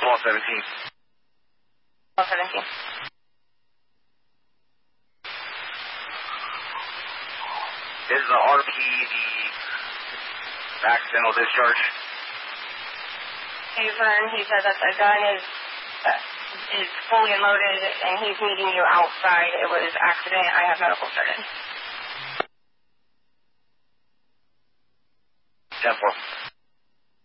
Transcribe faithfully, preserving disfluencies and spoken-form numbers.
twelve seventeen. twelve seventeen. Is the R P the accidental discharge? Avern, he said that the gun is uh, is fully loaded and he's meeting you outside. It was accident. I have medical started. ten four.